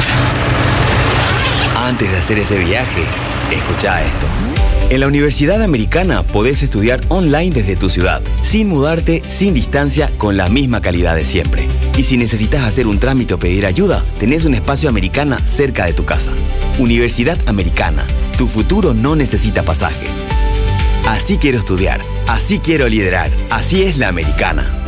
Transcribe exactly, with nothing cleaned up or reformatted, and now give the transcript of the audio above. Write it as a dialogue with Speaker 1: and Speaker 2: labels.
Speaker 1: Antes de hacer ese viaje, escucha esto. En la Universidad Americana podés estudiar online desde tu ciudad, sin mudarte, sin distancia, con la misma calidad de siempre. Y si necesitas hacer un trámite o pedir ayuda, tenés un espacio Americana cerca de tu casa. Universidad Americana. Tu futuro no necesita pasaje. Así quiero estudiar. Así quiero liderar. Así es la Americana.